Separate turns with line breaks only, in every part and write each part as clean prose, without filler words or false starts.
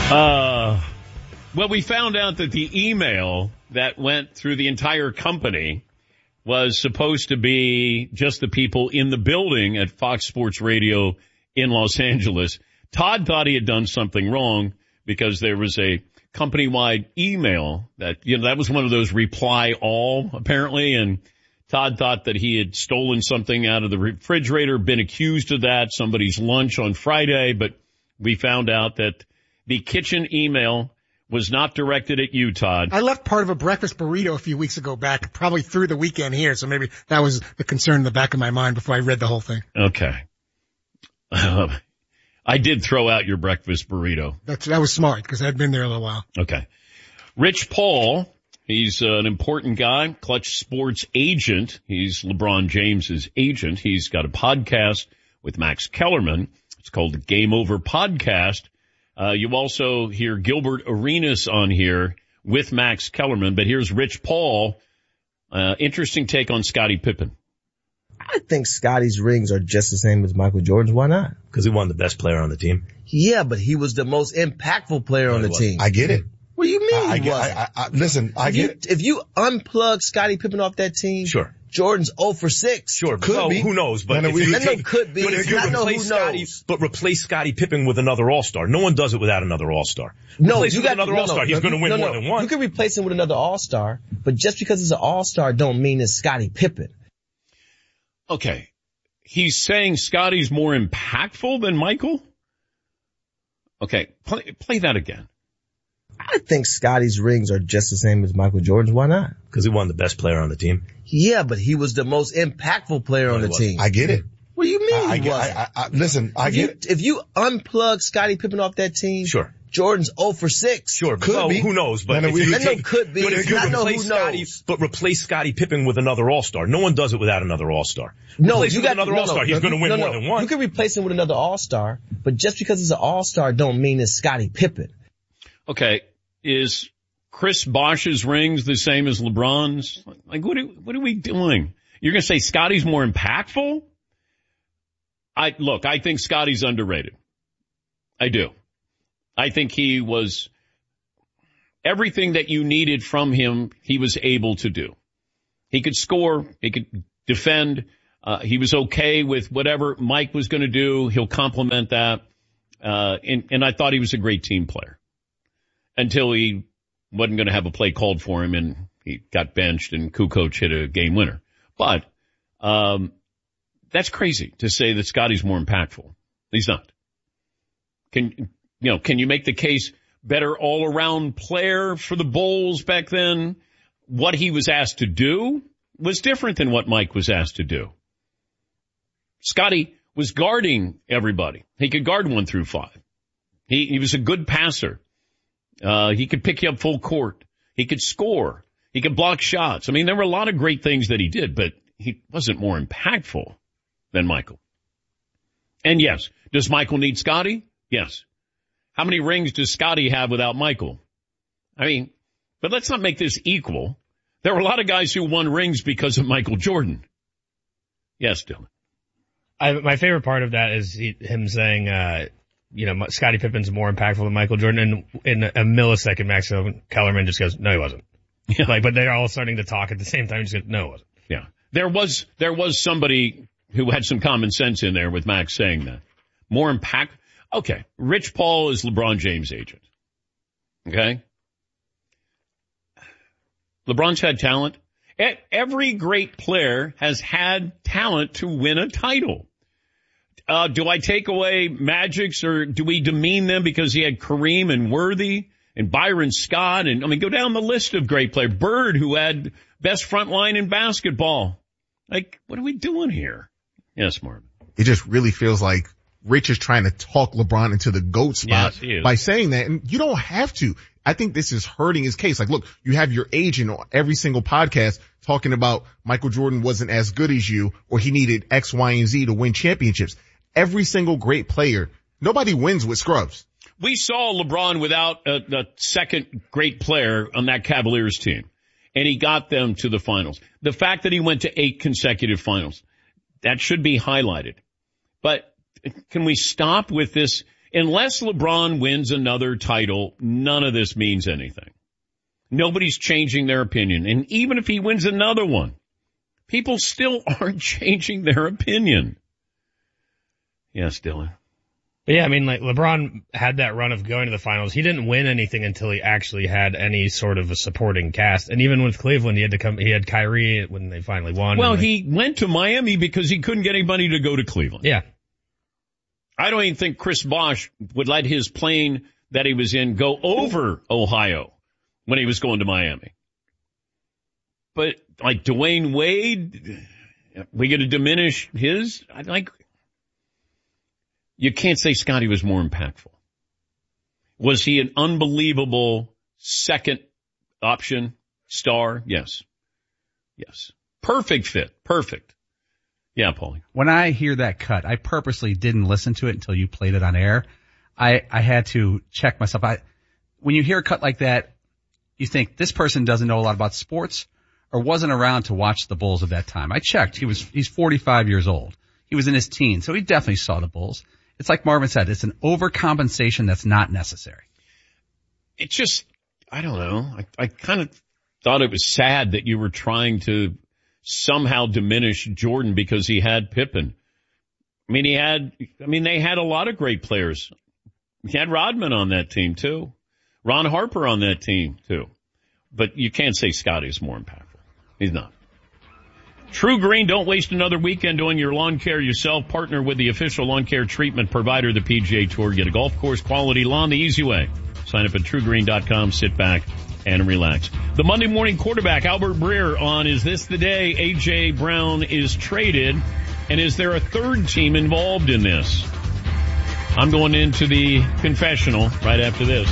Well, we found out that the email that went through the entire company was supposed to be just the people in the building at Fox Sports Radio in Los Angeles. Todd thought he had done something wrong because there was a company-wide email that, that was one of those reply all, apparently, and Todd thought that he had stolen something out of the refrigerator, been accused of that, somebody's lunch on Friday, but we found out that the kitchen email was not directed at you, Todd.
I left part of a breakfast burrito a few weeks ago back, probably through the weekend here, so maybe that was the concern in the back of my mind before I read the whole thing.
Okay. I did throw out your breakfast burrito.
That was smart, because I'd been there a little while.
Okay. Rich Paul, he's an important guy, Clutch Sports agent. He's LeBron James's agent. He's got a podcast with Max Kellerman. It's called the Game Over Podcast. You also hear Gilbert Arenas on here with Max Kellerman, but here's Rich Paul. Interesting take on Scottie Pippen.
I think Scottie's rings are just the same as Michael Jordan's. Why not?
Because he won the best player on the team.
Yeah, but he was the most impactful player on the team.
I get it.
What do you mean
Listen, I get it.
If you unplug Scottie Pippen off that team,
sure.
Jordan's 0 for 6.
Sure.
Could be.
Who knows? But
could be.
But replace Scottie Pippen with another All-Star. No one does it without another All-Star.
No,
replace him with another All-Star. He's going to win more than one.
You can replace him with another All-Star, but just because it's an All-Star don't mean it's Scottie Pippen.
Okay. He's saying Scottie's more impactful than Michael? Okay. Play that again.
I think Scottie's rings are just the same as Michael Jordan's. Why not?
Because he won the best player on the team.
Yeah, but he was the most impactful player on the team.
I get it.
What do you mean?
I get it.
If you unplug Scottie Pippen off that team,
sure.
Jordan's 0 for 6.
Sure.
Could be.
Who knows? But
could be.
But replace Scottie Pippen with another All-Star. No one does it without another All-Star.
Replace
him with another All-Star. He's going to win more than one.
You can replace him with another All-Star, but just because it's an All-Star don't mean it's Scottie Pippen.
Okay. Is Chris Bosh's rings the same as LeBron's? Like, what are we doing? You're going to say Scottie's more impactful? I think Scottie's underrated. I do. I think he was everything that you needed from him, he was able to do. He could score. He could defend. He was okay with whatever Mike was going to do. He'll complement that. And I thought he was a great team player until he wasn't going to have a play called for him and he got benched and Kukoc hit a game winner. But that's crazy to say that Scottie's more impactful. He's not. Can you make the case better all-around player for the Bulls back then? What he was asked to do was different than what Mike was asked to do. Scottie was guarding everybody. He could guard 1 through 5. He was a good passer. He could pick you up full court. He could score. He could block shots. I mean, there were a lot of great things that he did, but he wasn't more impactful than Michael. And yes, does Michael need Scottie? Yes. How many rings does Scottie have without Michael? I mean, but let's not make this equal. There were a lot of guys who won rings because of Michael Jordan. Yes, Dylan.
My favorite part of that is him saying, Scottie Pippen's more impactful than Michael Jordan. And in a millisecond, Max Kellerman just goes, no, he wasn't. Yeah. But they're all starting to talk at the same time. He just goes, no, he wasn't.
Yeah. There was somebody who had some common sense in there with Max saying that. More impact. Okay. Rich Paul is LeBron James' agent. Okay. LeBron's had talent. Every great player has had talent to win a title. Do I take away Magic's or do we demean them because he had Kareem and Worthy and Byron Scott? And go down the list of great players. Bird, who had best front line in basketball. Like, what are we doing here? Yes, Marvin.
It just really feels like Rich is trying to talk LeBron into the GOAT spot by saying that. And you don't have to. I think this is hurting his case. Like, look, you have your agent on every single podcast talking about Michael Jordan wasn't as good as you or he needed X, Y, and Z to win championships. Every single great player, nobody wins with scrubs.
We saw LeBron without a second great player on that Cavaliers team, and he got them to the finals. The fact that he went to 8 consecutive finals, that should be highlighted. But can we stop with this? Unless LeBron wins another title, none of this means anything. Nobody's changing their opinion. And even if he wins another one, people still aren't changing their opinion. Yes, Dylan.
Yeah, I mean, like, LeBron had that run of going to the finals. He didn't win anything until he actually had any sort of a supporting cast. And even with Cleveland, he had Kyrie when they finally won.
Well, he went to Miami because he couldn't get anybody to go to Cleveland.
Yeah.
I don't even think Chris Bosh would let his plane that he was in go over Ohio when he was going to Miami. But like Dwayne Wade, we going to diminish his? You can't say Scotty was more impactful. Was he an unbelievable second option star? Yes. Yes. Perfect fit. Perfect. Yeah, Paulie.
When I hear that cut, I purposely didn't listen to it until you played it on air. I had to check myself. When you hear a cut like that, you think this person doesn't know a lot about sports or wasn't around to watch the Bulls at that time. I checked. He's 45 years old. He was in his teens, so he definitely saw the Bulls. It's like Marvin said, it's an overcompensation that's not necessary.
It's just, I don't know. I kind of thought it was sad that you were trying to somehow diminish Jordan because he had Pippen. They had a lot of great players. He had Rodman on that team too. Ron Harper on that team too. But you can't say Scotty's more impactful. He's not. True Green, don't waste another weekend doing your lawn care yourself. Partner with the official lawn care treatment provider, the PGA Tour. Get a golf course quality lawn the easy way. Sign up at TrueGreen.com. Sit back and relax. The Monday morning quarterback, Albert Breer, on Is This the Day? A.J. Brown is traded. And is there a third team involved in this? I'm going into the confessional right after this.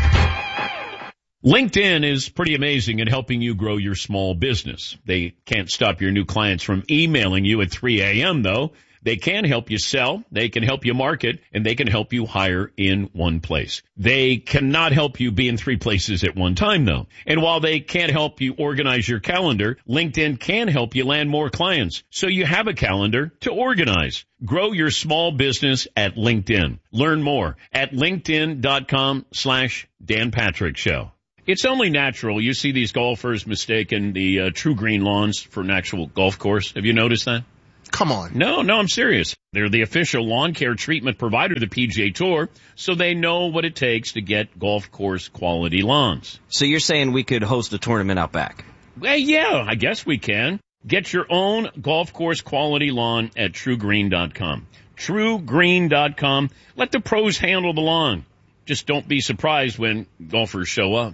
LinkedIn is pretty amazing at helping you grow your small business. They can't stop your new clients from emailing you at 3 a.m. though. They can help you sell, they can help you market, and they can help you hire in one place. They cannot help you be in 3 places at one time though. And while they can't help you organize your calendar, LinkedIn can help you land more clients so you have a calendar to organize. Grow your small business at LinkedIn. Learn more at linkedin.com/Dan Patrick Show. It's only natural. You see these golfers mistaking the True Green lawns for an actual golf course. Have you noticed that?
Come on.
No, I'm serious. They're the official lawn care treatment provider of the PGA Tour, so they know what it takes to get golf course quality lawns.
So you're saying we could host a tournament out back?
Well, yeah, I guess we can. Get your own golf course quality lawn at TrueGreen.com. TrueGreen.com. Let the pros handle the lawn. Just don't be surprised when golfers show up.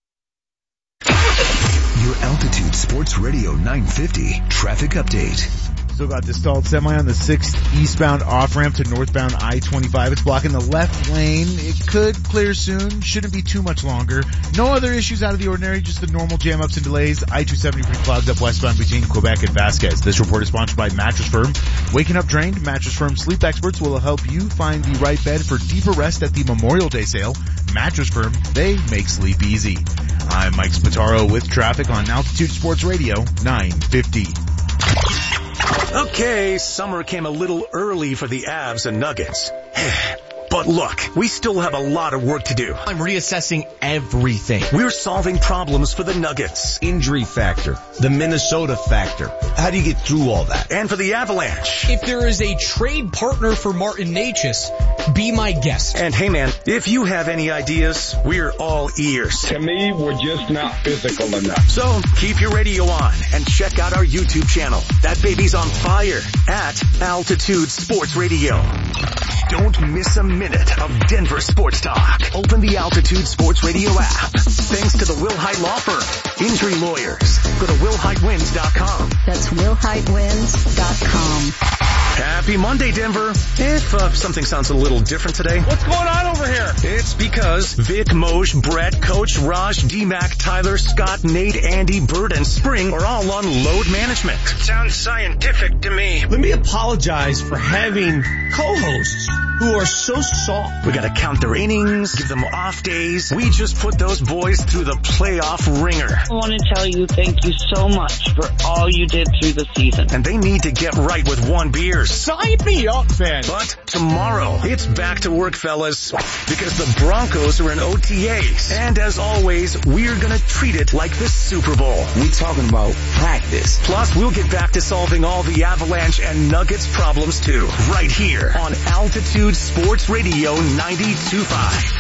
Your Altitude Sports Radio 950 traffic update.
Still got the stalled semi on the 6th eastbound off-ramp to northbound I-25. It's blocking the left lane. It could clear soon. Shouldn't be too much longer. No other issues out of the ordinary, just the normal jam-ups and delays. I-270 pretty clogged up westbound between Quebec and Vasquez. This report is sponsored by Mattress Firm. Waking up drained, Mattress Firm sleep experts will help you find the right bed for deeper rest at the Memorial Day sale. Mattress Firm, they make sleep easy. I'm Mike Spataro with traffic on Altitude Sports Radio 950.
Okay, summer came a little early for the Avs and Nuggets. But look, we still have a lot of work to do.
I'm reassessing everything.
We're solving problems for the Nuggets.
Injury factor, the Minnesota factor. How do you get through all that?
And for the Avalanche.
If there is a trade partner for Martin Necas, be my guest.
And hey man, if you have any ideas, we're all ears.
To me, we're just not physical enough.
So keep your radio on and check out our YouTube channel. That baby's on fire at Altitude Sports Radio. Don't miss a minute of Denver sports talk. Open the Altitude Sports Radio app. Thanks to the Will Hite Law Firm. Injury lawyers. Go to willhitewins.com.
That's willhitewins.com.
Happy Monday, Denver. If something sounds a little different today.
What's going on over here?
It's because Vic, Moj, Brett, Coach, Raj, D-Mac, Tyler, Scott, Nate, Andy, Bird, and Spring are all on load management.
Sounds scientific to me.
Let me apologize for having co-hosts who are so soft.
We gotta count their innings, give them off days. We just put those boys through the playoff ringer.
I want to tell you thank you so much for all you did through the season.
And they need to get right with one beard. hours.
Sign me up, then.
But tomorrow, it's back to work, fellas, because the Broncos are in OTAs. And as always, we're gonna treat it like the Super Bowl.
We talking about practice.
Plus, we'll get back to solving all the Avalanche and Nuggets problems too, right here on Altitude Sports Radio 92.5.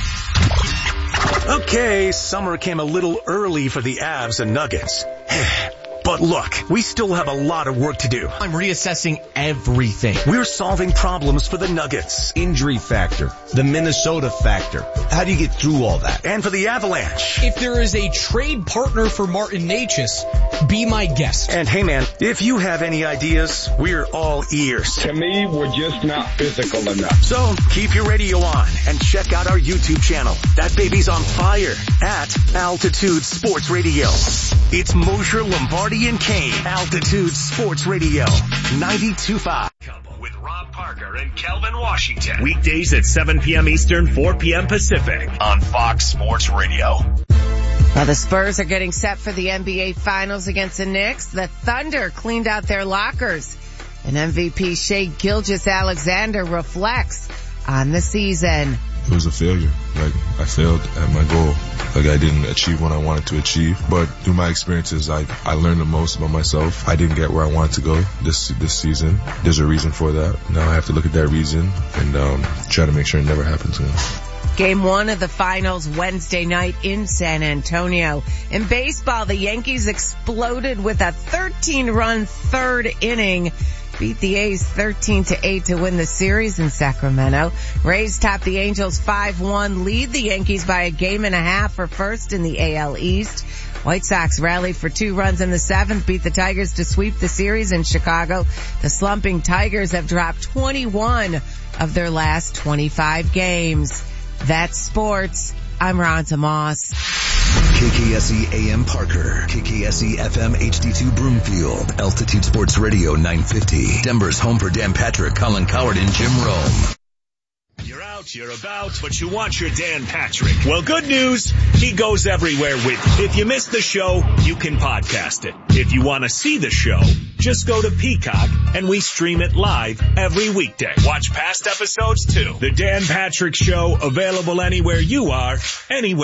Okay, summer came a little early for the Avs and Nuggets. But look, we still have a lot of work to do.
I'm reassessing everything.
We're solving problems for the Nuggets.
Injury factor. The Minnesota factor. How do you get through all that?
And for the Avalanche.
If there is a trade partner for Martin Necas, be my guest.
And hey man, if you have any ideas, we're all ears.
To me, we're just not physical enough.
So keep your radio on and check out our YouTube channel. That baby's on fire at Altitude Sports Radio. It's Mosher, Lombardi, and Kane. Altitude Sports Radio 92.5.
With Rob Parker and Kelvin Washington. Weekdays at 7 p.m. Eastern, 4 p.m. Pacific on Fox Sports Radio.
Well, the Spurs are getting set for the NBA Finals against the Knicks. The Thunder cleaned out their lockers. And MVP Shai Gilgeous-Alexander reflects on the season.
It was a failure. I failed at my goal. I didn't achieve what I wanted to achieve. But through my experiences, I learned the most about myself. I didn't get where I wanted to go this season. There's a reason for that. Now I have to look at that reason and try to make sure it never happens again.
Game 1 of the finals Wednesday night in San Antonio. In baseball, the Yankees exploded with a 13-run third inning. Beat the A's 13-8 to win the series in Sacramento. Rays top the Angels 5-1, lead the Yankees by a game and a half for first in the AL East. White Sox rallied for 2 runs in the 7th, beat the Tigers to sweep the series in Chicago. The slumping Tigers have dropped 21 of their last 25 games. That's sports. I'm Ronta Moss.
KKSE AM Parker, KKSE FM HD2 Broomfield, Altitude Sports Radio 950, Denver's home for Dan Patrick, Colin Coward, and Jim Rome.
You're out, you're about, but you want your Dan Patrick. Well, good news, he goes everywhere with you. If you missed the show, you can podcast it. If you want to see the show, just go to Peacock and we stream it live every weekday. Watch past episodes too. The Dan Patrick Show, available anywhere you are, anywhere.